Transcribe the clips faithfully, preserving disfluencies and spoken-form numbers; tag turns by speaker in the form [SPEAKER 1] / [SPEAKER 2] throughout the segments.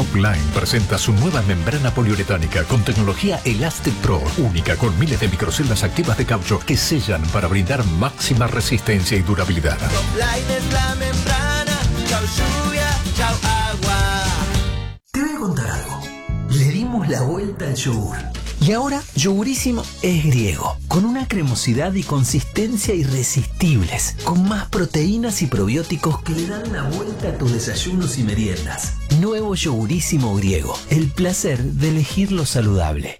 [SPEAKER 1] Topline presenta su nueva membrana poliuretánica con tecnología Elastic Pro, única con miles de microceldas activas de caucho que sellan para brindar máxima resistencia y durabilidad.
[SPEAKER 2] Topline es la membrana, chau lluvia, chau agua.
[SPEAKER 3] Te voy a contar algo. Le dimos la vuelta al yogur. Y ahora, Yogurísimo es griego, con una cremosidad y consistencia irresistibles, con más proteínas y probióticos que le dan la vuelta a tus desayunos y meriendas. Nuevo Yogurísimo griego, el placer de elegir lo saludable.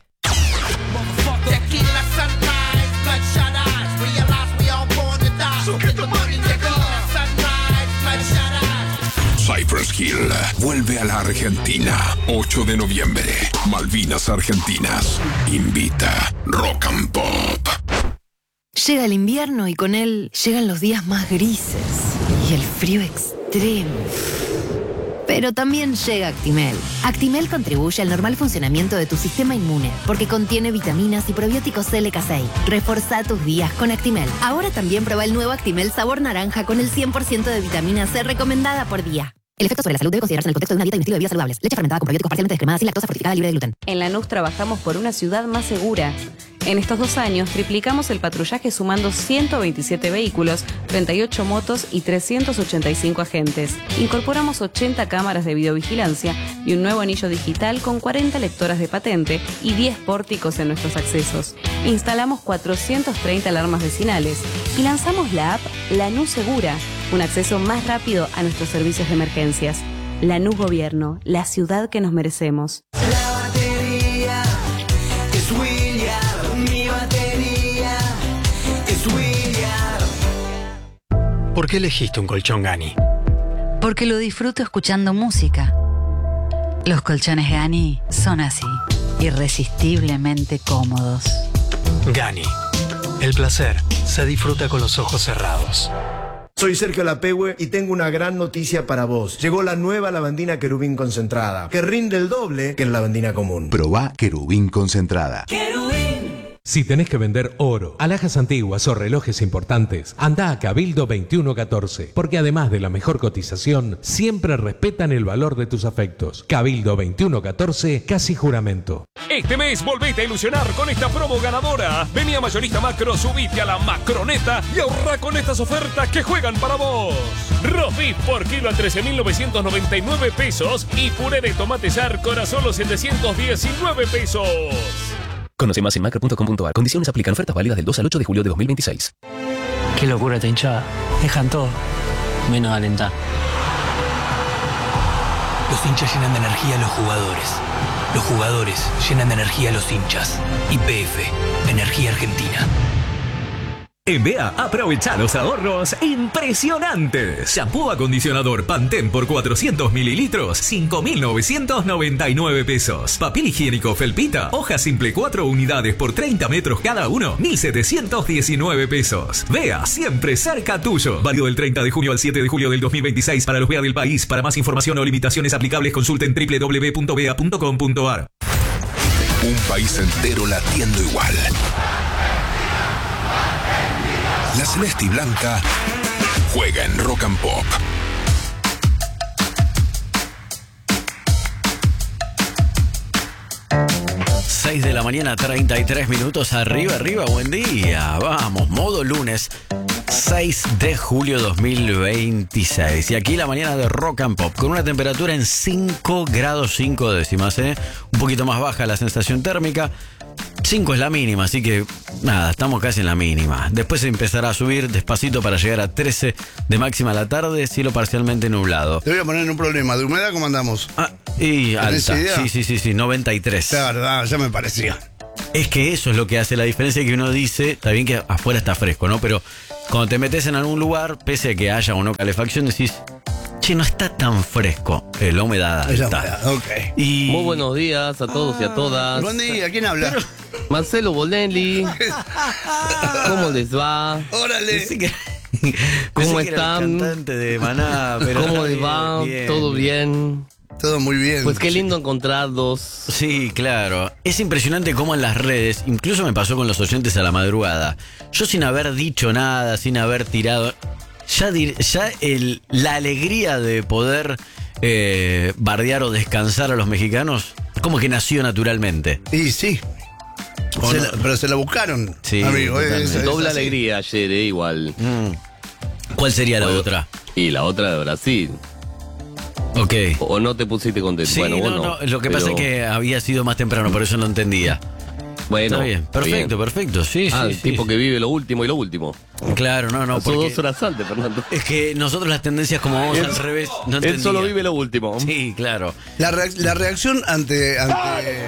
[SPEAKER 4] Cypress Hill vuelve a la Argentina. ocho de noviembre. Malvinas Argentinas. Invita Rock and Pop.
[SPEAKER 5] Llega el invierno y con él llegan los días más grises y el frío extremo. Pero también llega Actimel. Actimel contribuye al normal funcionamiento de tu sistema inmune porque contiene vitaminas y probióticos L K seis. Reforzá tus días con Actimel. Ahora también prueba el nuevo Actimel sabor naranja con el cien por ciento de vitamina C recomendada por día. El efecto sobre la salud debe considerarse en el contexto de una dieta y un estilo de vida saludables. Leche fermentada con probióticos parcialmente descremada sin lactosa, fortificada, libre de gluten.
[SPEAKER 6] En Lanús trabajamos por una ciudad más segura. En estos dos años triplicamos el patrullaje sumando ciento veintisiete vehículos, treinta y ocho motos y trescientos ochenta y cinco agentes. Incorporamos ochenta cámaras de videovigilancia y un nuevo anillo digital con cuarenta lectoras de patente y diez pórticos en nuestros accesos. Instalamos cuatrocientas treinta alarmas vecinales y lanzamos la app Lanús Segura, un acceso más rápido a nuestros servicios de emergencias. Lanús Gobierno, la ciudad que nos merecemos.
[SPEAKER 2] La batería es William, mi batería es William.
[SPEAKER 7] ¿Por qué elegiste un colchón Gani?
[SPEAKER 8] Porque lo disfruto escuchando música. Los colchones Gani son así, irresistiblemente cómodos.
[SPEAKER 7] Gani, el placer se disfruta con los ojos cerrados.
[SPEAKER 9] Soy Sergio Lapehue y tengo una gran noticia para vos. Llegó la nueva lavandina Querubín concentrada, que rinde el doble que la lavandina común.
[SPEAKER 10] Probá Querubín concentrada.
[SPEAKER 11] Si tenés que vender oro, alhajas antiguas o relojes importantes, anda a Cabildo veintiuno catorce, porque además de la mejor cotización, siempre respetan el valor de tus afectos. Cabildo veintiuno catorce, casi juramento.
[SPEAKER 12] Este mes volvete a ilusionar con esta promo ganadora. Vení a Mayorista Macro, subite a la Macroneta y ahorrá con estas ofertas que juegan para vos. Roast beef por kilo a trece mil novecientos noventa y nueve pesos y puré de tomate Sarcor a solo setecientos diecinueve pesos.
[SPEAKER 13] Conoce más en macro punto com punto a r. Condiciones aplican. Ofertas válidas del dos al ocho de julio de dos mil veintiséis.
[SPEAKER 14] Qué locura esta hinchada. Dejan todo, menos alentar.
[SPEAKER 15] Los hinchas llenan de energía a los jugadores. Los jugadores llenan de energía a los hinchas. Y P F, Energía Argentina.
[SPEAKER 16] En B E A, aprovecha los ahorros impresionantes. Shampoo acondicionador Pantene por cuatrocientos mililitros, cinco mil novecientos noventa y nueve pesos. Papel higiénico Felpita, hoja simple cuatro unidades por treinta metros cada uno, mil setecientos diecinueve pesos. B E A, siempre cerca tuyo. Válido del treinta de junio al siete de julio del dos mil veintiséis para los B E A del país. Para más información o limitaciones aplicables, consulten doble u doble u doble u punto b e a punto com punto a r.
[SPEAKER 4] Un país entero latiendo igual. La Celeste y Blanca juega en Rock and Pop.
[SPEAKER 17] seis de la mañana, treinta y tres minutos. Arriba, arriba, buen día. Vamos, modo lunes, seis de julio dos mil veintiséis. Y aquí la mañana de Rock and Pop, con una temperatura en cinco grados cinco décimas, ¿eh? Un poquito más baja la sensación térmica. cinco es la mínima, así que nada, estamos casi en la mínima. Después empezará a subir despacito para llegar a trece de máxima a la tarde, cielo parcialmente nublado.
[SPEAKER 18] Te voy a poner en un problema. ¿De humedad cómo andamos?
[SPEAKER 17] Ah, y alta.
[SPEAKER 18] Idea?
[SPEAKER 17] Sí, sí, sí, sí, noventa y tres.
[SPEAKER 18] La verdad, ya me parecía.
[SPEAKER 17] Es que eso es lo que hace la diferencia, que uno dice, está bien que afuera está fresco, ¿no? Pero cuando te metes en algún lugar, pese a que haya o no calefacción, decís, che, no está tan fresco. Eh, la humedad alta.
[SPEAKER 18] Es la humedad, ok.
[SPEAKER 17] Y...
[SPEAKER 19] Muy buenos días a todos y a todas.
[SPEAKER 18] Buen día, ¿quién habla?
[SPEAKER 19] Pero... Marcelo Bonelli. ¿Cómo les va?
[SPEAKER 18] Órale.
[SPEAKER 17] Que...
[SPEAKER 19] ¿Cómo
[SPEAKER 17] están?
[SPEAKER 19] están?
[SPEAKER 17] Cantante de Maná, pero
[SPEAKER 19] ¿Cómo les va?
[SPEAKER 17] Bien,
[SPEAKER 19] ¿Todo bien?
[SPEAKER 18] bien? Todo muy bien.
[SPEAKER 19] Pues qué lindo encontrarlos.
[SPEAKER 17] Sí, claro. Es impresionante cómo en las redes, incluso me pasó con los oyentes a la madrugada, yo sin haber dicho nada, sin haber tirado, ya, dir, ya el, la alegría de poder eh, bardear o descansar a los mexicanos, como que nació naturalmente.
[SPEAKER 18] Y sí. Se
[SPEAKER 17] no?
[SPEAKER 18] la- pero se la buscaron,
[SPEAKER 17] Sí,
[SPEAKER 18] amigo. es-
[SPEAKER 17] totalmente.
[SPEAKER 18] es
[SPEAKER 19] Doble
[SPEAKER 18] así.
[SPEAKER 19] alegría ayer, eh, igual.
[SPEAKER 17] Mm. ¿Cuál sería la
[SPEAKER 19] Bueno,
[SPEAKER 17] otra?
[SPEAKER 19] Y la otra de Brasil.
[SPEAKER 17] Ok.
[SPEAKER 19] O, o no te pusiste contento.
[SPEAKER 17] Sí,
[SPEAKER 19] bueno,
[SPEAKER 17] no,
[SPEAKER 19] vos
[SPEAKER 17] no,
[SPEAKER 19] no.
[SPEAKER 17] lo que
[SPEAKER 19] pero-
[SPEAKER 17] pasa es que había sido más temprano, por eso no entendía.
[SPEAKER 19] Bueno,
[SPEAKER 17] Está bien, perfecto, perfecto, sí,
[SPEAKER 19] Ah,
[SPEAKER 17] sí,
[SPEAKER 19] el
[SPEAKER 17] sí,
[SPEAKER 19] tipo
[SPEAKER 17] sí.
[SPEAKER 19] que vive lo último y lo último.
[SPEAKER 17] Claro, no, no,
[SPEAKER 19] Pasó
[SPEAKER 17] porque
[SPEAKER 19] dos horas antes, Fernando.
[SPEAKER 17] es que nosotros las tendencias como vamos
[SPEAKER 19] Él-
[SPEAKER 17] al revés, no
[SPEAKER 19] Él
[SPEAKER 17] entendía.
[SPEAKER 19] solo vive lo último.
[SPEAKER 17] Sí, claro.
[SPEAKER 18] La, reac- la reacción ante, ante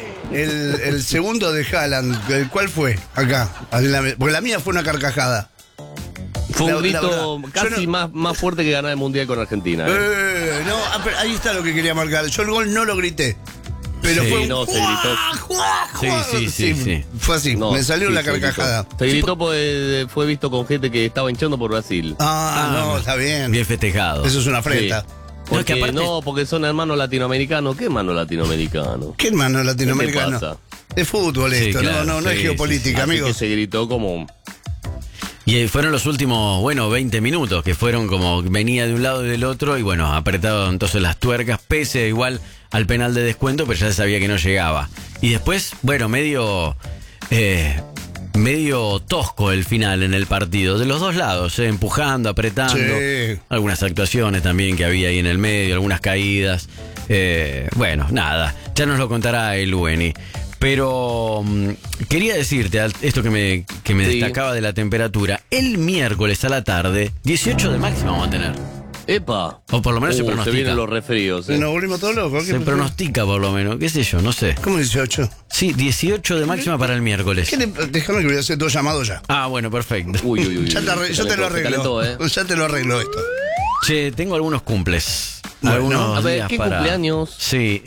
[SPEAKER 18] el, el segundo de Haaland, ¿el ¿cuál fue? Acá. En la- Porque la mía fue una carcajada.
[SPEAKER 19] Fue un
[SPEAKER 18] La- la
[SPEAKER 19] grito
[SPEAKER 18] verdad,
[SPEAKER 19] casi
[SPEAKER 18] yo no-
[SPEAKER 19] más, más fuerte que ganar el Mundial con Argentina. ¿eh?
[SPEAKER 18] Eh, no, ah, pero ahí está lo que quería marcar. Yo el gol no lo grité. Pero
[SPEAKER 19] Sí,
[SPEAKER 18] fue un
[SPEAKER 19] no, se gritó.
[SPEAKER 17] Sí, sí, sí, sí.
[SPEAKER 18] Fue así,
[SPEAKER 19] No,
[SPEAKER 18] me salió
[SPEAKER 19] sí,
[SPEAKER 18] la
[SPEAKER 19] se gritó.
[SPEAKER 18] carcajada.
[SPEAKER 19] Se gritó porque fue visto con gente que estaba hinchando por Brasil.
[SPEAKER 18] Ah, no, está bien.
[SPEAKER 17] Bien festejado.
[SPEAKER 18] Eso es una afrenta.
[SPEAKER 19] Sí.
[SPEAKER 17] No,
[SPEAKER 19] Porque,
[SPEAKER 17] es que aparte-
[SPEAKER 19] no, porque son hermanos latinoamericanos. ¿Qué hermano latinoamericano?
[SPEAKER 18] ¿Qué hermano latinoamericano?
[SPEAKER 19] ¿Qué te pasa?
[SPEAKER 18] Es fútbol
[SPEAKER 17] Sí,
[SPEAKER 18] esto,
[SPEAKER 17] claro,
[SPEAKER 18] no, no, no
[SPEAKER 17] sí,
[SPEAKER 18] es
[SPEAKER 17] sí,
[SPEAKER 18] geopolítica,
[SPEAKER 19] Así que
[SPEAKER 18] amigos.
[SPEAKER 19] se gritó como...
[SPEAKER 17] Y eh, fueron los últimos, bueno, veinte minutos, que fueron como venía de un lado y del otro, y bueno, apretado entonces las tuercas, pese igual al penal de descuento, pero ya se sabía que no llegaba. Y después, bueno, medio eh, medio tosco el final en el partido, de los dos lados, eh, empujando, apretando,
[SPEAKER 18] Sí.
[SPEAKER 17] algunas actuaciones también que había ahí en el medio, algunas caídas. Eh, bueno, nada, ya nos lo contará el Ueni. Pero mm, quería decirte al- esto que me, que me
[SPEAKER 19] Sí.
[SPEAKER 17] destacaba de la temperatura. El miércoles a la tarde, dieciocho de máxima vamos a tener.
[SPEAKER 19] ¡Epa!
[SPEAKER 17] O por lo menos se
[SPEAKER 19] Uh, se
[SPEAKER 17] pronostica.
[SPEAKER 19] vienen los resfríos. eh.
[SPEAKER 18] Nos volvimos todos locos. ¿Qué
[SPEAKER 17] Se
[SPEAKER 18] pasó?
[SPEAKER 17] pronostica por lo menos, qué sé yo, no sé.
[SPEAKER 18] ¿Cómo dieciocho?
[SPEAKER 17] Sí, dieciocho de máxima para el miércoles.
[SPEAKER 18] ¿Qué le- Déjame que voy a hacer dos llamados ya.
[SPEAKER 17] Ah, bueno, perfecto.
[SPEAKER 19] Uy, uy, uy.
[SPEAKER 18] Ya te arre-
[SPEAKER 19] Se
[SPEAKER 18] yo te lo
[SPEAKER 19] calentó, se
[SPEAKER 18] arreglo.
[SPEAKER 19] calentó, ¿eh?
[SPEAKER 18] Ya te lo arreglo esto.
[SPEAKER 17] Che, tengo algunos cumples.
[SPEAKER 18] Bueno,
[SPEAKER 17] algunos
[SPEAKER 19] a ver,
[SPEAKER 17] días
[SPEAKER 19] ¿qué
[SPEAKER 17] para...
[SPEAKER 19] cumpleaños?
[SPEAKER 17] Sí.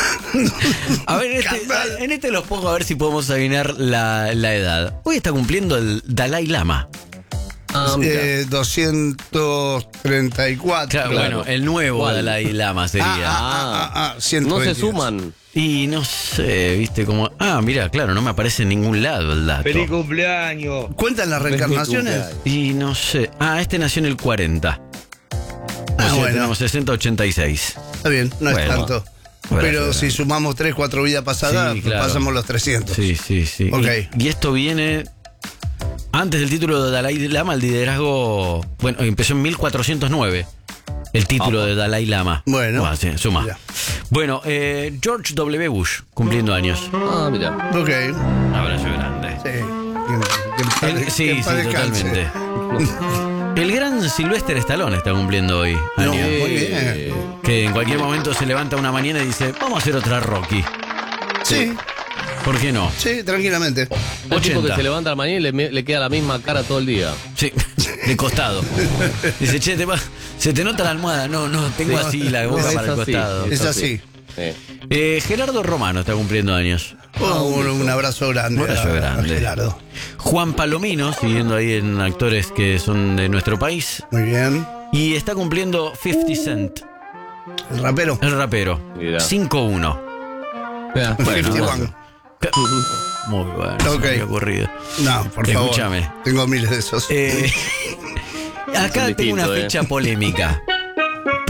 [SPEAKER 17] A ver, en este, en este los pongo a ver si podemos adivinar la, la edad. Hoy está cumpliendo el Dalai Lama.
[SPEAKER 19] Ah, mira.
[SPEAKER 18] Eh, doscientos treinta y cuatro.
[SPEAKER 17] Claro, bueno, el nuevo
[SPEAKER 19] ¿Cuál?
[SPEAKER 17] Dalai Lama sería.
[SPEAKER 18] Ah, ah, ah, ah, ciento
[SPEAKER 19] no se
[SPEAKER 18] veintidós.
[SPEAKER 19] suman.
[SPEAKER 17] Y no sé, viste como... Ah, mira, claro, no me aparece en ningún lado el dato.
[SPEAKER 18] cumpleaños! ¿Cuentan las reencarnaciones?
[SPEAKER 17] Y no sé. Ah, este nació en el cuarenta. O
[SPEAKER 18] Ah,
[SPEAKER 17] sea,
[SPEAKER 18] bueno.
[SPEAKER 17] tenemos sesenta, ochenta y seis.
[SPEAKER 18] Está bien, no
[SPEAKER 17] Bueno.
[SPEAKER 18] es tanto.
[SPEAKER 17] Bueno,
[SPEAKER 18] Pero
[SPEAKER 17] bueno.
[SPEAKER 18] si sumamos tres, cuatro vidas pasadas,
[SPEAKER 17] Sí, claro.
[SPEAKER 18] pasamos los trescientos.
[SPEAKER 17] Sí, sí, sí.
[SPEAKER 18] Ok.
[SPEAKER 17] Y, y esto viene... Antes del título de Dalai Lama, el liderazgo... Bueno, empezó en mil cuatrocientos nueve. El título de Dalai Lama.
[SPEAKER 18] Bueno.
[SPEAKER 17] sí, suma.
[SPEAKER 18] Ya.
[SPEAKER 17] Bueno, eh, George W. Bush, cumpliendo años.
[SPEAKER 19] Ah, mira.
[SPEAKER 18] Ok.
[SPEAKER 17] Un abrazo grande.
[SPEAKER 18] Sí. Que- que en paz-
[SPEAKER 17] El-
[SPEAKER 18] que
[SPEAKER 17] sí,
[SPEAKER 18] en
[SPEAKER 17] sí,
[SPEAKER 18] paz descanse.
[SPEAKER 17] totalmente. El gran Sylvester Stallone está cumpliendo hoy
[SPEAKER 18] No,
[SPEAKER 17] años.
[SPEAKER 18] muy bien.
[SPEAKER 17] Que en cualquier momento se levanta una mañana y dice, vamos a hacer otra Rocky.
[SPEAKER 18] Sí,
[SPEAKER 17] ¿Por qué no?
[SPEAKER 18] sí, tranquilamente.
[SPEAKER 19] El tipo que
[SPEAKER 17] ochenta.
[SPEAKER 19] se levanta a la mañana y le, le queda la misma cara todo el día.
[SPEAKER 17] Sí, de costado. Dice, che, te va- se te nota la almohada. No, no, tengo
[SPEAKER 19] Sí.
[SPEAKER 17] así la boca
[SPEAKER 19] No, es
[SPEAKER 17] para el
[SPEAKER 19] así,
[SPEAKER 17] costado.
[SPEAKER 18] Es así.
[SPEAKER 19] Eh.
[SPEAKER 17] Eh, Gerardo Romano está cumpliendo años.
[SPEAKER 18] Oh, un, un abrazo grande.
[SPEAKER 17] Un abrazo
[SPEAKER 18] a- a
[SPEAKER 17] grande.
[SPEAKER 18] Gerardo.
[SPEAKER 17] Juan Palomino, siguiendo ahí en actores que son de nuestro país.
[SPEAKER 18] Muy bien.
[SPEAKER 17] Y está cumpliendo cincuenta Cent,
[SPEAKER 18] El rapero.
[SPEAKER 17] el rapero.
[SPEAKER 19] Mira.
[SPEAKER 17] cinco uno.
[SPEAKER 19] Mira,
[SPEAKER 17] Bueno,
[SPEAKER 18] cincuenta y uno.
[SPEAKER 17] Muy bueno, se
[SPEAKER 18] Ok.
[SPEAKER 17] me había ocurrido.
[SPEAKER 18] No, por favor.
[SPEAKER 17] Escúchame.
[SPEAKER 18] Tengo miles de esos.
[SPEAKER 17] Eh, acá
[SPEAKER 19] Son
[SPEAKER 17] tengo una
[SPEAKER 19] distintos, eh.
[SPEAKER 17] fecha polémica.